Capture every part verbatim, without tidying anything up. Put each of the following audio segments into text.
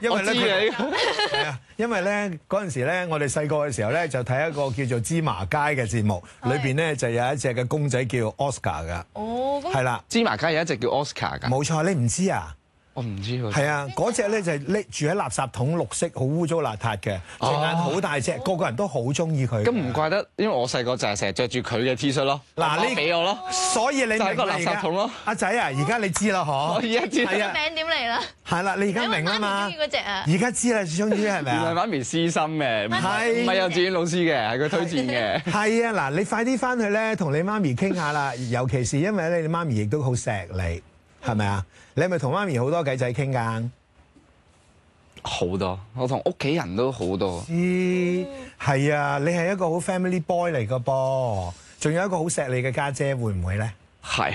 因為咧佢係啊，因為咧嗰陣時咧，我哋細個嘅時候咧就睇一個叫做芝麻街嘅節目，裏邊咧就有一隻嘅公仔叫 Oscar 噶。 哦， 係啦， 芝麻街有一隻叫 Oscar 㗎。 冇錯，你唔知啊？ 我唔知喎。 係啊，嗰隻咧就係拎住喺垃圾桶，綠色，好污糟邋遢嘅，隻眼好大隻，個個人都好中意佢。 咁唔怪得，因為我細個就係成日着住佢嘅 T 恤咯。 嗱， 你俾我咯， 所以你明就係個啦垃圾桶咯。 阿仔啊，而家你知啦，嗬？ 我而家知。 係啊， 名點嚟啦？ 係啦，你而家明啦嘛？ 中意嗰隻啊！ 而家知啦，終於係咪原來啊？ 媽咪私心嘅，唔係唔係幼稚園老師嘅，係佢推薦嘅。 係啊，嗱，你快啲翻去咧，同你媽咪傾下啦。尤其是因為咧，你媽咪亦都好錫你，係咪啊？你係咪同媽咪好多偈仔傾㗎？ 好多，我同屋企人都好多。 知係啊，你係一個好 family boy 嚟㗎噃，仲有一個好錫你嘅家姐，會唔會咧係。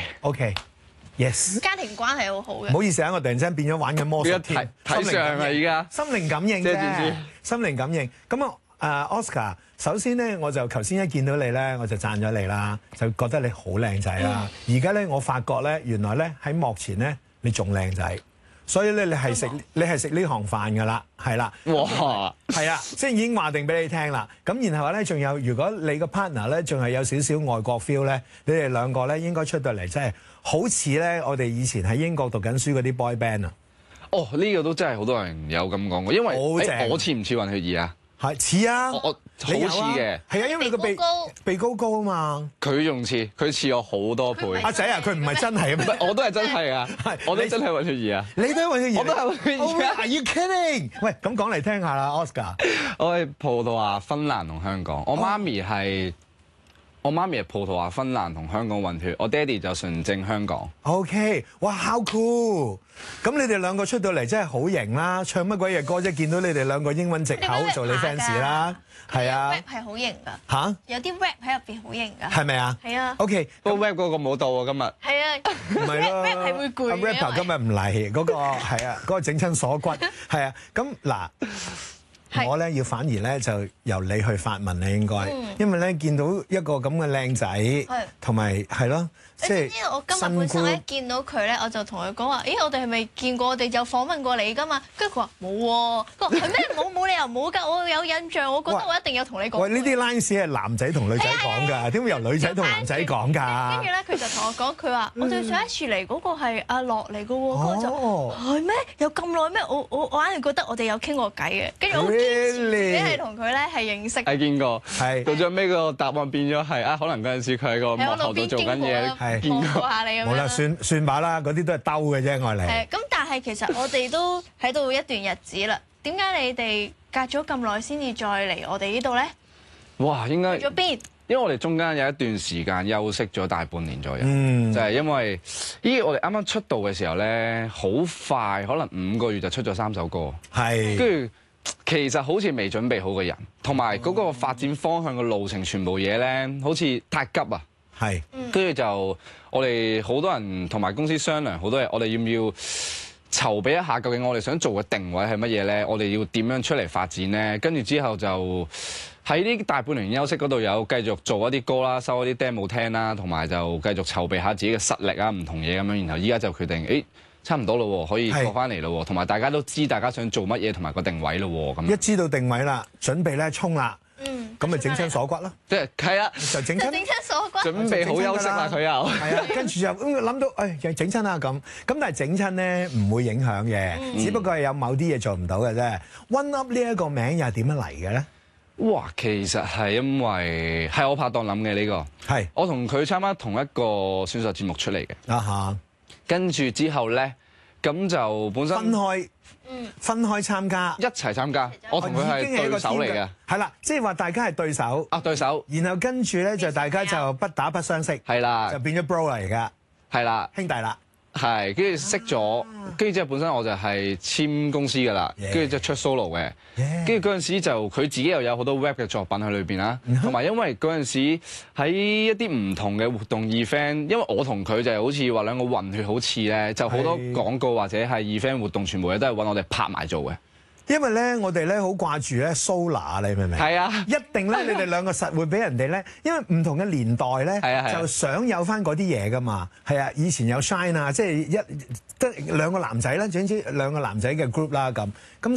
？OK，yes。 家庭關係好好嘅。 唔好意思啊，我突然之間變咗玩緊魔術睇添， 睇相啊！而家心靈感應遮住啫先， 心靈感應。咁啊，誒 Oscar，首先咧，我就頭先一見到你咧，我就讚咗你啦，就覺得你好靚仔啦。而家咧，我發覺咧，原來咧喺幕前咧，你仲靚仔，所以咧你係食你係食呢行飯㗎啦，係啦。 哇！ 係啊，即係已經話定俾你聽啦。咁然後咧，仲有如果你個 partner 咧，仲係有少少外國 feel 咧，你哋兩個咧應該出到嚟，真係好似咧我哋以前喺英國讀緊書嗰啲 boy band 啊。 哦，呢個都真係好多人有咁講過，因為好正誒我似唔似混血兒啊？ 係似啊， 我我好你有啊似嘅， 係啊，因為你個鼻鼻高高鼻高高啊嘛。 佢仲似，佢似我好多倍。 佢唔係阿仔啊，佢唔係真係啊， 唔係我都係真係啊係， 我都真係混血兒啊！ 你都係混血兒， 我都係混血兒 Oh, Are you kidding？喂，咁講嚟聽下啦，Oscar。 我係葡萄牙、芬蘭同香港。我媽咪係我媽咪係葡萄牙、芬蘭同香港混血，我爹哋就純正香港。 OK，哇，how cool！咁你哋兩個出到嚟真係好型啦，唱乜鬼嘢歌啫？見到你哋兩個英文藉口做你 fans 啦，係啊 rap 係好型㗎， 嚇， 有啲 rap 喺入邊好型㗎。 係咪啊？ 係啊。 OK， 不過 rap 嗰個冇到啊，今日。 係啊， 唔係咯 rap 係會攰阿嘅 rapper 今日唔嚟，嗰個係啊，嗰個整親鎖骨，係啊，咁嗱。 係我咧要反而咧就由你去發問你應該， 嗯因為咧見到一個咁嘅靚仔，同埋係咯，即係你知唔知我今日本身咧見到佢咧，我就同佢講話：咦，我哋係咪見過？我哋有訪問過你㗎嘛？跟住佢話冇喎，佢話係咩？冇冇理由冇㗎，我有印象，我覺得我一定有同你講過。 喂，呢啲 lines 係男仔同女仔講㗎，點會由女仔同男仔講㗎？ 跟住咧，佢就同我講，佢話：我哋上一次嚟嗰個係阿樂嚟嘅喎，嗰個就哦係咩？有咁耐咩？我我我硬係覺得我哋有傾過偈嘅，跟住我好堅持自己 Really？ 係同佢咧係認識。 係見過， 係到最尾個答案變咗係啊，可能嗰陣時佢喺個幕後度做緊嘢， 係見過。 望過下你咁樣啦。 冇啦，算算吧啦，嗰啲都係兜嘅啫，愛嚟。 係咁，但係其實我哋都喺度一段日子啦。點解你哋隔咗咁耐先至再嚟我哋呢度咧？ 哇，應該去咗邊？ 因為我哋中間有一段時間休息咗大半年左右， 嗯就係因為咦，我哋啱啱出道嘅時候咧，好快可能五個月就出咗三首歌， 係。 跟住其實好似未準備好嘅人，同埋嗰個發展方向嘅路程，全部嘢咧好似太急啊！ 係。 跟住就我哋好多人同埋公司商量好多嘢，我哋要唔要籌備一下？究竟我哋想做嘅定位係乜嘢咧？我哋要點樣出嚟發展咧？跟住之後就喺呢大半年休息嗰度有繼續做一啲歌啦，收一啲 demo 聽啦，同埋就繼續籌備下自己嘅實力啊，唔同嘢咁樣。然後依家就決定，誒差唔多咯，可以過翻嚟咯，同埋大家都知大家想做乜嘢同埋個定位咯，咁一知道定位啦，準備咧衝啦， 嗯， 咁咪整親鎖骨咯， 即係係啊， 就整親。 就整親鎖骨。 準備好休息啦，佢又係啊，跟住就咁諗到，誒又整親啦咁，咁但係整親咧唔會影響嘅，只不過係有某啲嘢做唔到嘅啫。One Up 呢一個名又係點樣嚟嘅咧？ 哇，其實係因為係我拍檔諗嘅呢個， 係我同佢參加同一個選秀節目出嚟嘅， 啊嚇， 跟住之後咧，咁就本身分開， 嗯， 分開參加， 一齊參加，我同佢係對手嚟嘅， 係啦，即係話大家係對手， 啊對手， 然後跟住咧就大家就不打不相識， 係啦就，變咗 bro 嚟㗎， 係啦。 兄弟啦， 係，跟住識咗，跟住之後本身我就係簽公司噶啦， Yeah 跟住就出 solo 嘅， Yeah 跟住嗰陣時就佢自己又有好多 rap 嘅作品喺裏邊啦，同埋因為嗰陣時喺一啲唔同嘅活動 event，因為我同佢就係好似話兩個混血好似咧，就好多係廣告或者係 event 活動，全部嘢都係揾我哋拍埋做嘅。 因為咧我哋咧好掛住咧 Solar，你明唔明？ 係啊， 一定咧，你哋兩個實會俾人哋咧，因為唔同嘅年代咧， 係啊係啊就想有翻嗰啲嘢噶嘛。係啊，以前有 Shine 啊，即係一得兩個男仔啦，總之兩個男仔嘅 group 啦咁。咁